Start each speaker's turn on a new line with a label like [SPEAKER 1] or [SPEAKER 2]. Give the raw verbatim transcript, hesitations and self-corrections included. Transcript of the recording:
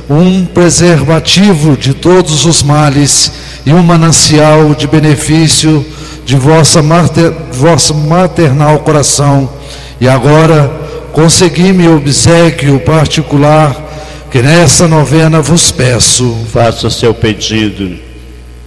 [SPEAKER 1] um preservativo de todos os males e um manancial de benefício de vossa, mater, vosso maternal coração. E agora, consegui-me obséquio particular, que nesta novena vos peço.
[SPEAKER 2] Faça seu pedido.